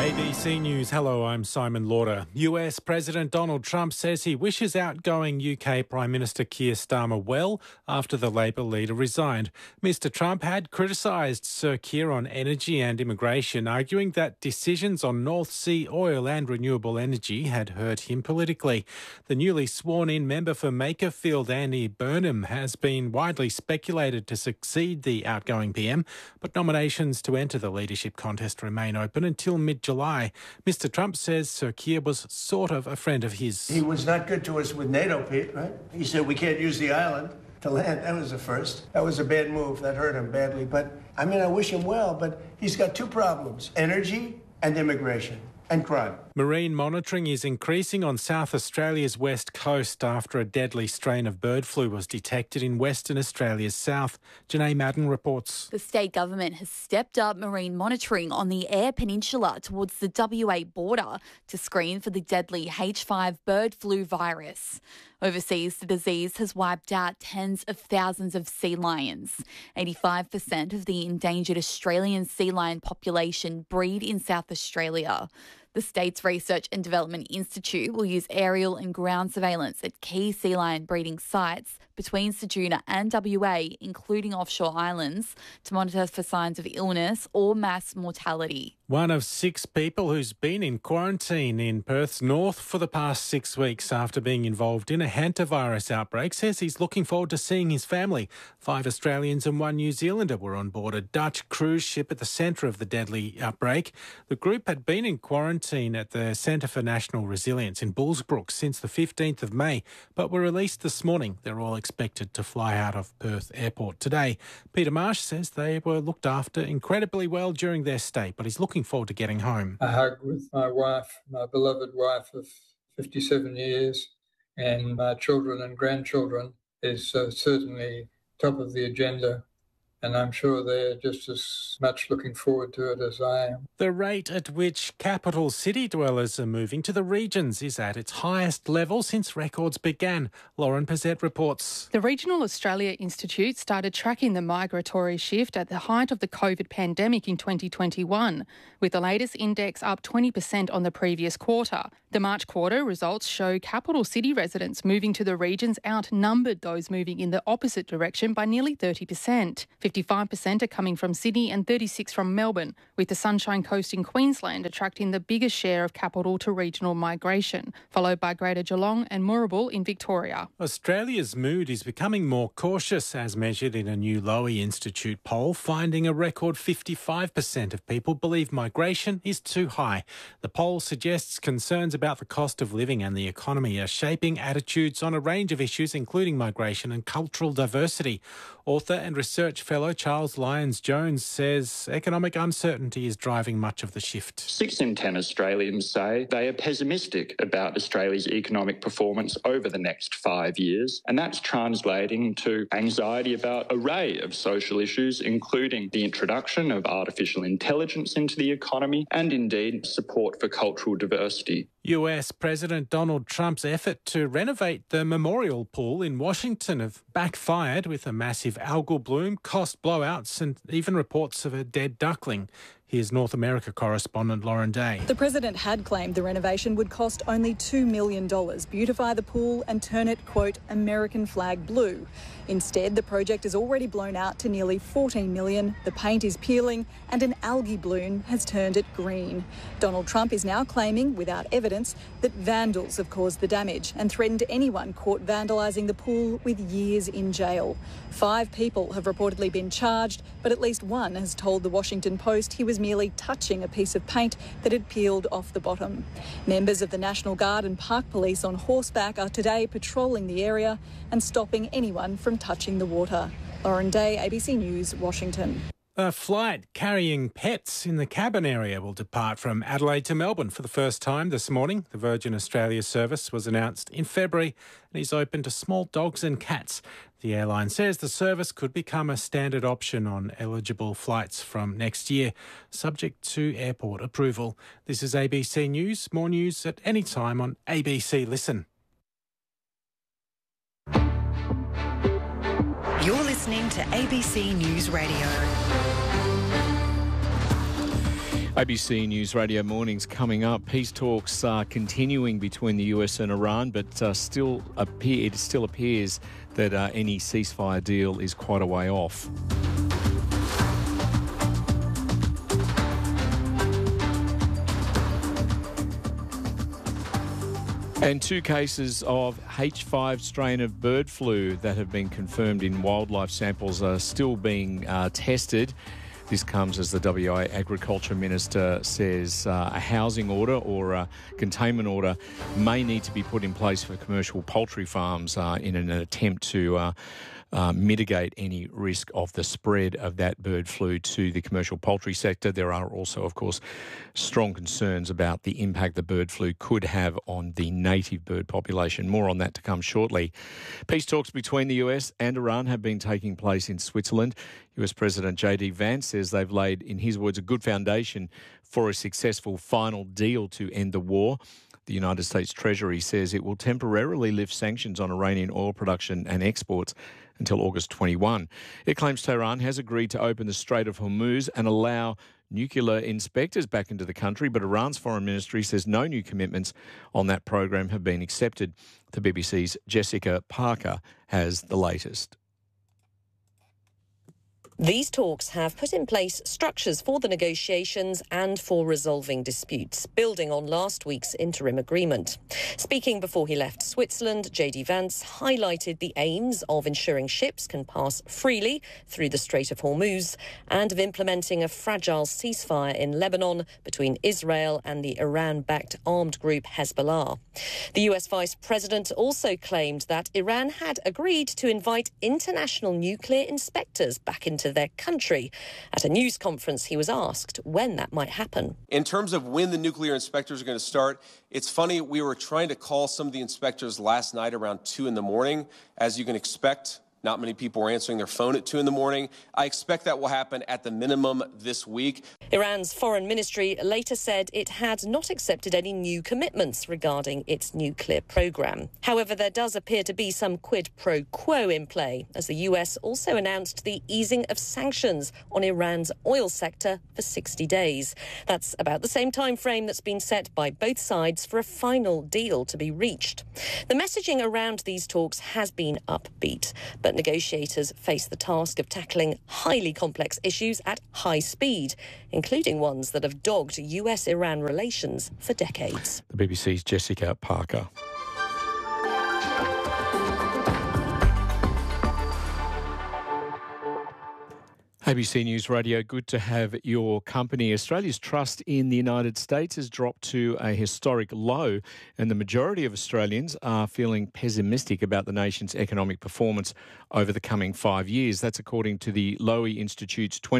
ABC News. Hello, I'm Simon Lauder. US President Donald Trump says he wishes outgoing UK Prime Minister Keir Starmer well after the Labor leader resigned. Mr Trump had criticised Sir Keir on energy and immigration, arguing that decisions on North Sea oil and renewable energy had hurt him politically. The newly sworn-in member for Makerfield, Andy Burnham, has been widely speculated to succeed the outgoing PM, but nominations to enter the leadership contest remain open until mid-July. Mr Trump says Sir Keir was sort of a friend of his. He was not good to us with NATO, Pete, right? He said we can't use the island to land. That was the first. That was a bad move. That hurt him badly. But, I wish him well, but he's got two problems: energy and immigration. And crime. Marine monitoring is increasing on South Australia's west coast after a deadly strain of bird flu was detected in Western Australia's south. Janae Madden reports. The state government has stepped up marine monitoring on the Eyre Peninsula towards the WA border to screen for the deadly H5 bird flu virus. Overseas, the disease has wiped out tens of thousands of sea lions. 85% of the endangered Australian sea lion population breed in South Australia. The state's Research and Development Institute will use aerial and ground surveillance at key sea lion breeding sites between Ceduna and WA, including offshore islands, to monitor for signs of illness or mass mortality. One of 6 people who's been in quarantine in Perth's north for the past 6 weeks after being involved in a hantavirus outbreak says he's looking forward to seeing his family. 5 Australians and 1 New Zealander were on board a Dutch cruise ship at the centre of the deadly outbreak. The group had been in quarantine at the Centre for National Resilience in Bullsbrook since the 15th of May, but were released this morning. They're all expected to fly out of Perth Airport today. Peter Marsh says they were looked after incredibly well during their stay, but he's looking forward to getting home. A hug with my wife, my beloved wife of 57 years, and my children and grandchildren is certainly top of the agenda. And I'm sure they're just as much looking forward to it as I am. The rate at which capital city dwellers are moving to the regions is at its highest level since records began. Lauren Pezet reports. The Regional Australia Institute started tracking the migratory shift at the height of the COVID pandemic in 2021, with the latest index up 20% on the previous quarter. The March quarter results show capital city residents moving to the regions outnumbered those moving in the opposite direction by nearly 30%. 55% are coming from Sydney and 36% from Melbourne, with the Sunshine Coast in Queensland attracting the biggest share of capital to regional migration, followed by Greater Geelong and Moorabool in Victoria. Australia's mood is becoming more cautious as measured in a new Lowy Institute poll, finding a record 55% of people believe migration is too high. The poll suggests concerns about the cost of living and the economy are shaping attitudes on a range of issues, including migration and cultural diversity. Author and research fellow Charles Lyons-Jones says economic uncertainty is driving much of the shift. 6 in 10 Australians say they are pessimistic about Australia's economic performance over the next 5 years, and that's translating to anxiety about an array of social issues, including the introduction of artificial intelligence into the economy and indeed support for cultural diversity. US President Donald Trump's effort to renovate the Memorial Pool in Washington have backfired with a massive algal bloom, cost blowouts and even reports of a dead duckling. Here's North America correspondent Lauren Day. The president had claimed the renovation would cost only $2 million, beautify the pool and turn it, quote, American flag blue. Instead, the project has already blown out to nearly $14 million, the paint is peeling and an algae bloom has turned it green. Donald Trump is now claiming, without evidence, that vandals have caused the damage and threatened anyone caught vandalising the pool with years in jail. 5 people have reportedly been charged, but at least one has told the Washington Post he was merely touching a piece of paint that had peeled off the bottom. Members of the National Guard and Park Police on horseback are today patrolling the area and stopping anyone from touching the water. Lauren Day, ABC News, Washington. A flight carrying pets in the cabin area will depart from Adelaide to Melbourne for the first time this morning. The Virgin Australia service was announced in February and is open to small dogs and cats. The airline says the service could become a standard option on eligible flights from next year, subject to airport approval. This is ABC News. More news at any time on ABC Listen. You're listening to ABC News Radio. ABC News Radio Mornings coming up. Peace talks are continuing between the US and Iran, but it still appears that any ceasefire deal is quite a way off. And 2 cases of H5 strain of bird flu that have been confirmed in wildlife samples are still being tested. This comes as the WA Agriculture Minister says a housing order or a containment order may need to be put in place for commercial poultry farms in an attempt to mitigate any risk of the spread of that bird flu to the commercial poultry sector. There are also, of course, strong concerns about the impact the bird flu could have on the native bird population. More on that to come shortly. Peace talks between the US and Iran have been taking place in Switzerland. US President JD Vance says they've laid, in his words, a good foundation for a successful final deal to end the war. The United States Treasury says it will temporarily lift sanctions on Iranian oil production and exports until August 21. It claims Tehran has agreed to open the Strait of Hormuz and allow nuclear inspectors back into the country, but Iran's foreign ministry says no new commitments on that program have been accepted. The BBC's Jessica Parker has the latest. These talks have put in place structures for the negotiations and for resolving disputes, building on last week's interim agreement. Speaking before he left Switzerland, JD Vance highlighted the aims of ensuring ships can pass freely through the Strait of Hormuz and of implementing a fragile ceasefire in Lebanon between Israel and the Iran-backed armed group Hezbollah. The US Vice President also claimed that Iran had agreed to invite international nuclear inspectors back into their country. At a news conference, he was asked when that might happen. In terms of when the nuclear inspectors are going to start, it's funny, we were trying to call some of the inspectors last night around 2 in the morning. As you can expect, not many people were answering their phone at 2 in the morning. I expect that will happen at the minimum this week. Iran's foreign ministry later said it had not accepted any new commitments regarding its nuclear program. However, there does appear to be some quid pro quo in play, as the US also announced the easing of sanctions on Iran's oil sector for 60 days. That's about the same time frame that's been set by both sides for a final deal to be reached. The messaging around these talks has been upbeat, but negotiators face the task of tackling highly complex issues at high speed, including ones that have dogged US-Iran relations for decades. The BBC's Jessica Parker. ABC News Radio, good to have your company. Australia's trust in the United States has dropped to a historic low, and the majority of Australians are feeling pessimistic about the nation's economic performance over the coming 5 years. That's according to the Lowy Institute's